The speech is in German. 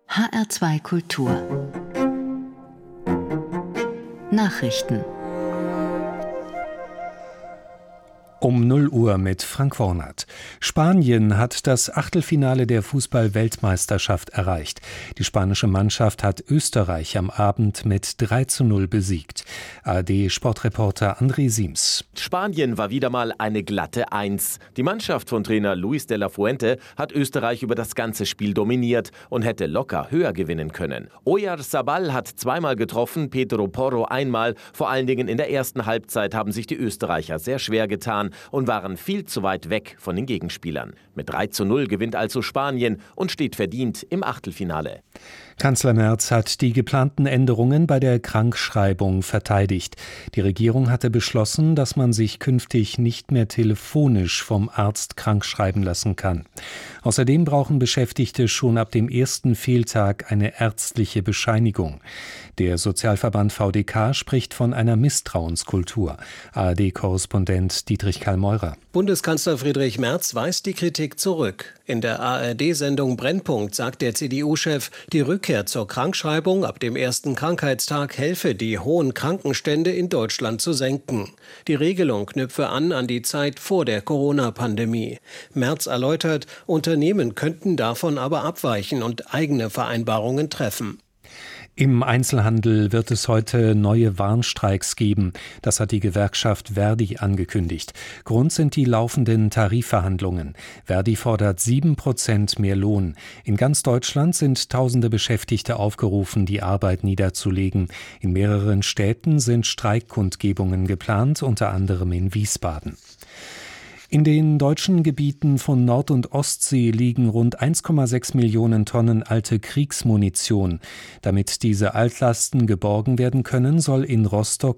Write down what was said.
HR2 Kultur Nachrichten Um 0 Uhr mit Frank Wornert. Spanien hat das Achtelfinale der Fußball-Weltmeisterschaft erreicht. Die spanische Mannschaft hat Österreich am Abend mit 3:0 besiegt. ARD-Sportreporter André Siems. Spanien war wieder mal eine glatte 1. Die Mannschaft von Trainer Luis de la Fuente hat Österreich über das ganze Spiel dominiert und hätte locker höher gewinnen können. Oyarzabal hat zweimal getroffen, Pedro Porro einmal. Vor allen Dingen in der ersten Halbzeit haben sich die Österreicher sehr schwer getan und waren viel zu weit weg von den Gegenspielern. Mit 3:0 gewinnt also Spanien und steht verdient im Achtelfinale. Kanzler Merz hat die geplanten Änderungen bei der Krankschreibung verteidigt. Die Regierung hatte beschlossen, dass man sich künftig nicht mehr telefonisch vom Arzt krankschreiben lassen kann. Außerdem brauchen Beschäftigte schon ab dem ersten Fehltag eine ärztliche Bescheinigung. Der Sozialverband VDK spricht von einer Misstrauenskultur. ARD-Korrespondent Dietrich Karl-Meurer. Bundeskanzler Friedrich Merz weist die Kritik zurück. In der ARD-Sendung Brennpunkt sagt der CDU-Chef, die Rückkehr zur Krankschreibung ab dem ersten Krankheitstag helfe, die hohen Krankenstände in Deutschland zu senken. Die Regelung knüpfe an die Zeit vor der Corona-Pandemie. Merz erläutert, Unternehmen könnten davon aber abweichen und eigene Vereinbarungen treffen. Im Einzelhandel wird es heute neue Warnstreiks geben. Das hat die Gewerkschaft Verdi angekündigt. Grund sind die laufenden Tarifverhandlungen. Verdi fordert 7% mehr Lohn. In ganz Deutschland sind tausende Beschäftigte aufgerufen, die Arbeit niederzulegen. In mehreren Städten sind Streikkundgebungen geplant, unter anderem in Wiesbaden. In den deutschen Gebieten von Nord- und Ostsee liegen rund 1,6 Millionen Tonnen alte Kriegsmunition. Damit diese Altlasten geborgen werden können, soll in Rostock